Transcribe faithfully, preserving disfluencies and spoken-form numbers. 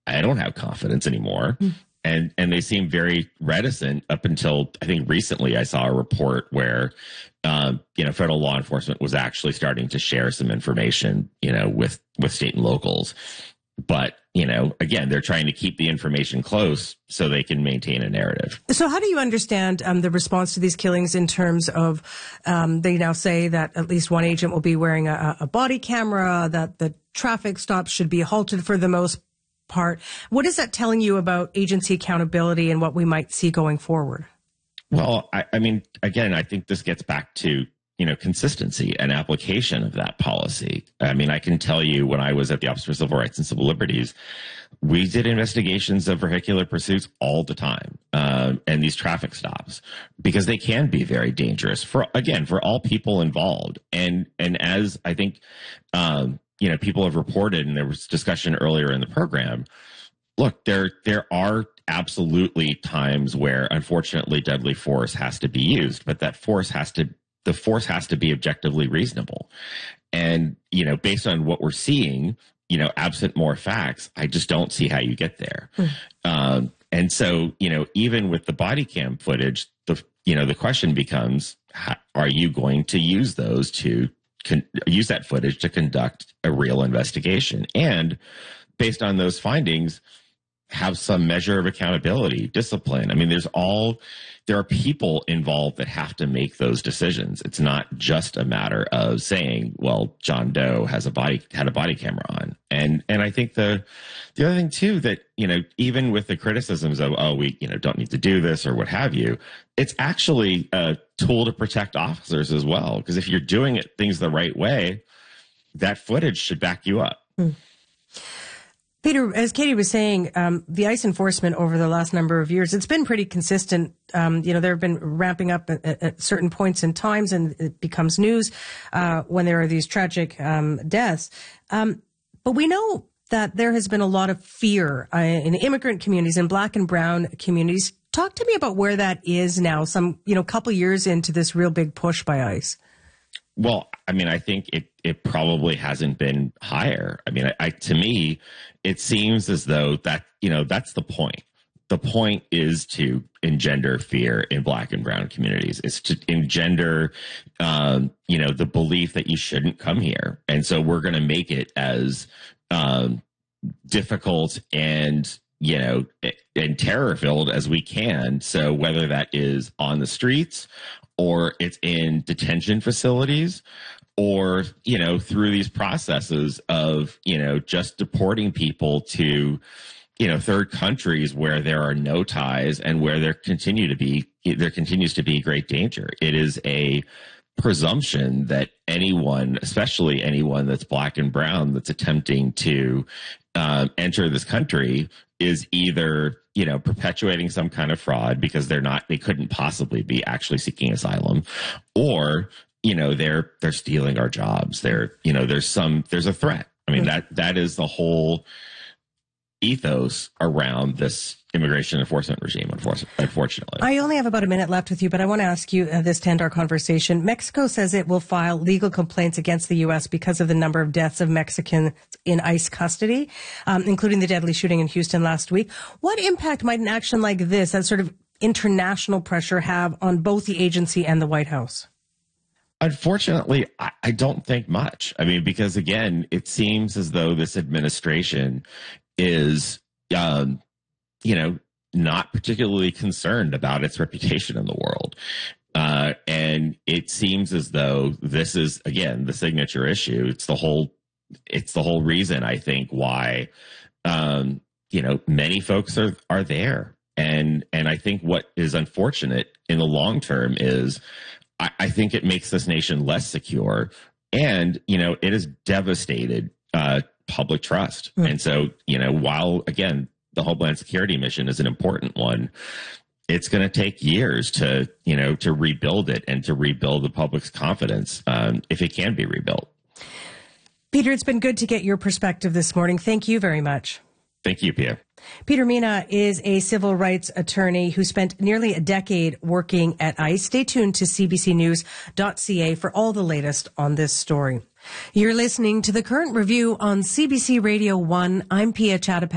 I don't have confidence anymore. Mm. And and they seem very reticent up until, I think recently I saw a report where, um, you know, federal law enforcement was actually starting to share some information, you know, with, with state and locals. But, you know, again, they're trying to keep the information close so they can maintain a narrative. So how do you understand um, the response to these killings in terms of um, they now say that at least one agent will be wearing a, a body camera, that the traffic stops should be halted for the most part? What is that telling you about agency accountability and what we might see going forward? Well, I, I mean, again, I think this gets back to, you know, consistency and application of that policy. I mean, I can tell you when I was at the Office for Civil Rights and Civil Liberties, we did investigations of vehicular pursuits all the time, uh, and these traffic stops, because they can be very dangerous for, again, for all people involved. And, and as I think, um, you know, people have reported, and there was discussion earlier in the program, look, there, there are absolutely times where, unfortunately, deadly force has to be used, but that force has to the force has to be objectively reasonable. And, you know, based on what we're seeing, you know, absent more facts, I just don't see how you get there. Mm. Um, and so, you know, even with the body cam footage, the, you know, the question becomes, how, are you going to use those to con- use that footage to conduct a real investigation? And based on those findings, have some measure of accountability, discipline. I mean, there's all, there are people involved that have to make those decisions. It's not just a matter of saying, well, John Doe has a body, had a body camera on. And, and I think the, the other thing too, that, you know, even with the criticisms of, oh, we, you know, don't need to do this or what have you, it's actually a tool to protect officers as well. Because if you're doing it, things the right way, that footage should back you up. Hmm. Peter, as Katie was saying, um, the ICE enforcement over the last number of years, it's been pretty consistent. Um, you know, there have been ramping up at, at certain points in times, and it becomes news uh, when there are these tragic um, deaths. Um, but we know that there has been a lot of fear uh, in immigrant communities and black and brown communities. Talk to me about where that is now, some, you know, couple years into this real big push by ICE. Well, I mean, I think it, it probably hasn't been higher. I mean, I, I, to me, it seems as though that, you know, that's the point. The point is to engender fear in black and brown communities. It's to engender, um, you know, the belief that you shouldn't come here. And so we're going to make it as um, difficult and, you know, and terror filled as we can. So whether that is on the streets, or it's in detention facilities, or, you know, through these processes of, you know, just deporting people to, you know, third countries where there are no ties and where there continue to be, there continues to be great danger. It is a presumption that anyone, especially anyone that's black and brown, that's attempting to uh, enter this country is either, you know, perpetuating some kind of fraud because they're not, they couldn't possibly be actually seeking asylum, or, you know, they're, they're stealing our jobs. They're, you know, there's some, there's a threat. I mean, that, that is the whole ethos around this immigration enforcement regime, unfortunately. I only have about a minute left with you, but I want to ask you uh, this to end our conversation. Mexico says it will file legal complaints against the U S because of the number of deaths of Mexicans in ICE custody, um, including the deadly shooting in Houston last week. What impact might an action like this, that sort of international pressure, have on both the agency and the White House? Unfortunately, I, I don't think much. I mean, because again, it seems as though this administration is, um, you know, not particularly concerned about its reputation in the world. Uh, and it seems as though this is, again, the signature issue. It's the whole, it's the whole reason, I think, why, um, you know, many folks are, are there. And, and I think what is unfortunate in the long term is I, I think it makes this nation less secure, and, you know, it has devastated, uh, public trust. Mm. And so, you know, while, again, the Homeland Security mission is an important one, it's going to take years to, you know, to rebuild it and to rebuild the public's confidence, um, if it can be rebuilt. Peter, it's been good to get your perspective this morning. Thank you very much. Thank you, Pia. Peter Mena is a civil rights attorney who spent nearly a decade working at ICE. Stay tuned to c b c news dot c a for all the latest on this story. You're listening to The Current Review on C B C Radio one. I'm Pia Chattopadhyay.